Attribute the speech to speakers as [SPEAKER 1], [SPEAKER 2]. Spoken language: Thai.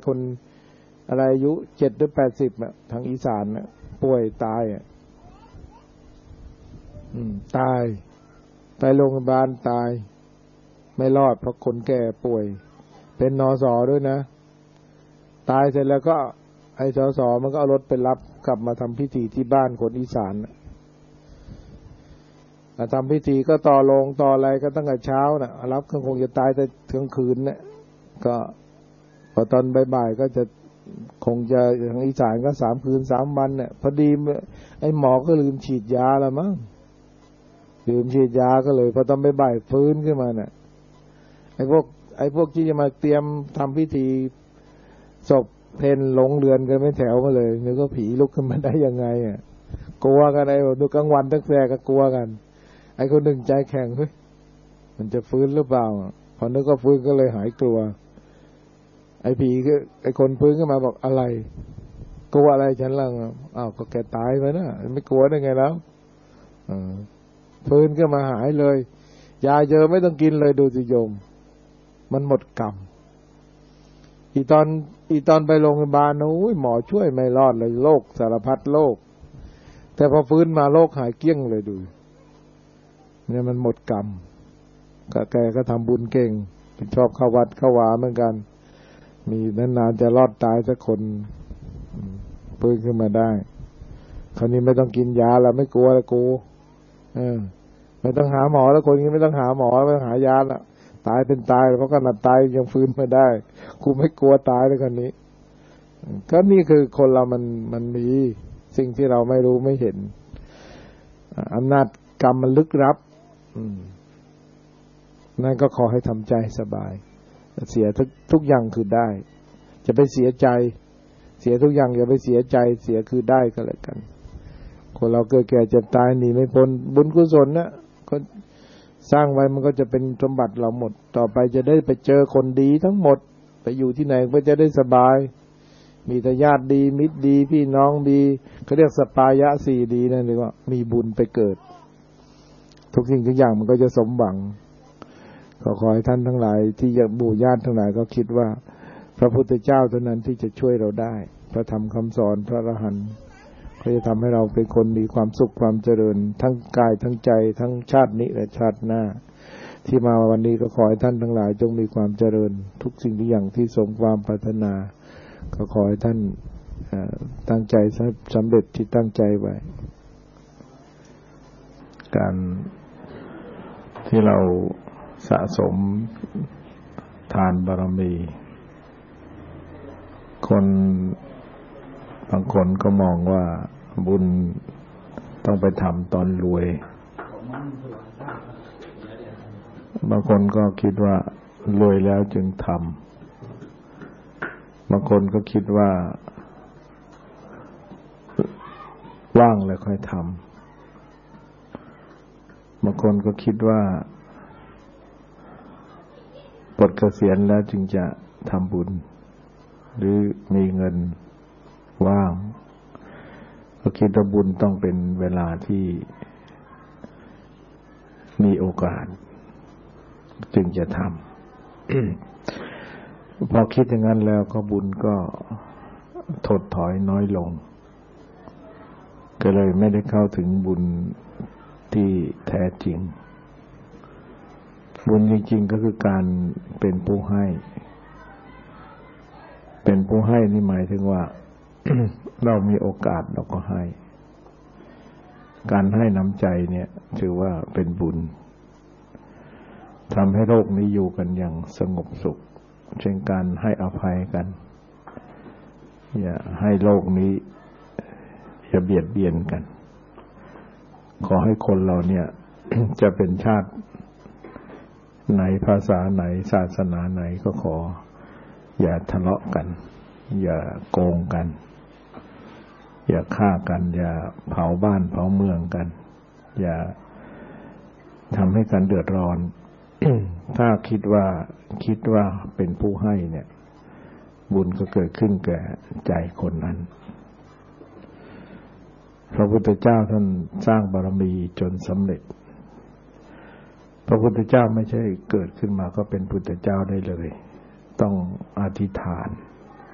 [SPEAKER 1] คนอะไรอายุ7 หรือ 80อ่ะทางอีสานน่ะป่วยตายอ่ะตายไปโรงพยาบาลตายไม่รอดเพราะคนแก่ป่วยเป็นนส.ด้วยนะตายเสร็จแล้วก็ไอ้สส.มันก็เอารถไปรับกลับมาทำพิธีที่บ้านคนอีสานมาทำพิธีก็ต่อโรงต่ออะไรก็ตั้งแต่เช้าน่ะรับก็คงจะตายแต่กลางคืนเนี่ยก็พอตอนบ่ายๆก็จะคงจะทางอีสานก็3 คืน 3 วันเนี่ยพอดีไอ้หมอก็ลืมฉีดยาแล้วมั้งลืมฉีดยาก็เลยพอตอนบ่ายๆฟื้นขึ้นมาเนี่ยไอ้พวกที่จะมาเตรียมทำพิธีศพเพลหลงเรือนกันไม่แถวมาเลยนึกว่าผีลุกขึ้นมาได้ยังไงอ่ะกลัวกันไอ้ดูกลางวันตั้งแต่ก็กลัวกันไอ้คนหนึ่งใจแข็งเฮ้ยมันจะฟื้นหรือเปล่าพอนึกว่าฟื้นก็เลยหายกลัวไอ้ผีก็ไอ้คนฟื้นขึ้นมาบอกอะไรกลัวอะไรฉันล่ะอ้าวก็แกตายไปนะไม่กลัวได้ไงแล้วฟื้นขึ้นมาหายเลยยาเยอะไม่ต้องกินเลยดูสิโยมมันหมดกรรมอีตอนไปโรงพยาบาลนะหมอช่วยไม่รอดเลยโรคสารพัดโรคแต่พอฟื้นมาโรคหายเกลี้ยงเลยดูเนี่ยมันหมดกรรมแกก็ทำบุญเก่งชอบเข้าวัดเข้าวาเหมือนกันมีนานๆจะรอดตายสักคนฟื้นขึ้นมาได้คราวนี้ไม่ต้องกินยาแล้วไม่กลัวแล้วกูไม่ต้องหาหมอแล้วคนนี้ไม่ต้องหาหมอไม่ต้องหายาละตายเป็นตายเพราะขนาดตายยังฟื้นมาได้กูไม่กลัวตายเลยคนนี้ก็นี่คือคนเรามันมีสิ่งที่เราไม่รู้ไม่เห็นอำนาจกรรมมันลึกลับนั่นก็ขอให้ทำใจสบายเสียทุกอย่างคือได้จะไปเสียใจเสียทุกอย่างอย่าไปเสียใจเสียคือได้ก็แล้วกันคนเราเกิดแก่เจ็บตายหนีไม่พ้นบุญกุศลนะก็สร้างไว้มันก็จะเป็นสมบัติเราหมดต่อไปจะได้ไปเจอคนดีทั้งหมดไปอยู่ที่ไหนก็จะได้สบายมีแต่ญาติดีมิตรดีพี่น้องดีเขาเรียกสปายะ4ดีนั่นเรียกว่ามีบุญไปเกิดทุกสิ่งทุกอย่างมันก็จะสมหวังขอให้ท่านทั้งหลายที่จะบูญาติทั้งหลายก็คิดว่าพระพุทธเจ้าเท่านั้นที่จะช่วยเราได้พระธรรมคำสอนพระอรหันต์เขาจะทำให้เราเป็นคนมีความสุขความเจริญทั้งกายทั้งใจทั้งชาตินี้และชาติหน้าที่มาวันนี้ก็ขอให้ท่านทั้งหลายจงมีความเจริญทุกสิ่งทุกอย่างที่สมความปรารถนาก็ขอให้ท่านตั้งใจสำเร็จที่ตั้งใจไว้การที่เราสะสมทานบารมีคนบางคนก็มองว่าบุญต้องไปทำตอนรวยบางคนก็คิดว่ารวยแล้วจึงทำบางคนก็คิดว่าว่างแล้วค่อยทำบางคนก็คิดว่าปลดเกษียณแล้วจึงจะทำบุญหรือมีเงินว่างก็คิดว่าบุญต้องเป็นเวลาที่มีโอกาสจึงจะทำ พอคิดอย่างนั้นแล้วก็บุญก็ถดถอยน้อยลงก็เลยไม่ได้เข้าถึงบุญที่แท้จริงบุญจริงๆก็คือการเป็นผู้ให้เป็นผู้ให้นี่หมายถึงว่า เรามีโอกาสเราก็ให้การให้น้ำใจเนี่ยถือว่าเป็นบุญทำให้โลกนี้อยู่กันอย่างสงบสุขเช่นการให้อภัยกันอย่าให้โลกนี้อย่าเบียดเบียนกันขอให้คนเราเนี่ย จะเป็นชาติไหนภาษาไหนศาสนาไหนก็ขออย่าทะเลาะกันอย่าโกงกันอย่าฆ่ากันอย่าเผาบ้านเผาเมืองกันอย่าทำให้กันเดือดร้อน ถ้าคิดว่าเป็นผู้ให้เนี่ยบุญก็เกิดขึ้นแก่ใจคนนั้นพระพุทธเจ้าท่านสร้างบารมีจนสำเร็จพระพุทธเจ้าไม่ใช่เกิดขึ้นมาก็เป็นพุทธเจ้าได้เลยต้องอธิษฐาน